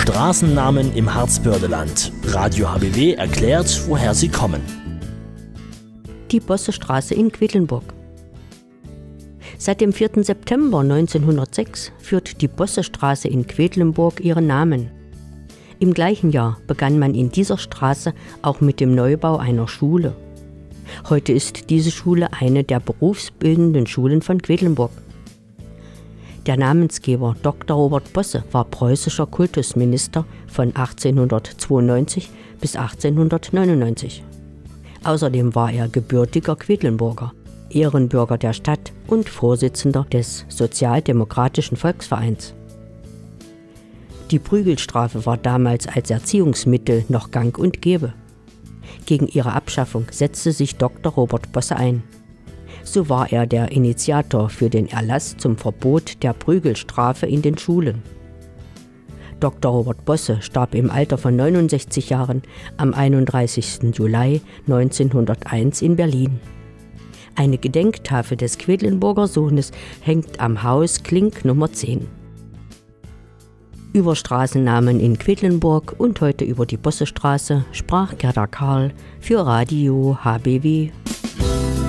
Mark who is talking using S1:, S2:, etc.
S1: Straßennamen im Harzbördeland. Radio HBW erklärt, woher sie kommen.
S2: Die Bossestraße in Quedlinburg. Seit dem 4. September 1906 führt die Bossestraße in Quedlinburg ihren Namen. Im gleichen Jahr begann man in dieser Straße auch mit dem Neubau einer Schule. Heute ist diese Schule eine der berufsbildenden Schulen von Quedlinburg. Der Namensgeber Dr. Robert Bosse war preußischer Kultusminister von 1892 bis 1899. Außerdem war er gebürtiger Quedlinburger, Ehrenbürger der Stadt und Vorsitzender des Sozialdemokratischen Volksvereins. Die Prügelstrafe war damals als Erziehungsmittel noch gang und gäbe. Gegen ihre Abschaffung setzte sich Dr. Robert Bosse ein. So war er der Initiator für den Erlass zum Verbot der Prügelstrafe in den Schulen. Dr. Robert Bosse starb im Alter von 69 Jahren am 31. Juli 1901 in Berlin. Eine Gedenktafel des Quedlinburger Sohnes hängt am Haus Klink Nummer 10. Über Straßennamen in Quedlinburg und heute über die Bossestraße sprach Gerda Karl für Radio HBW.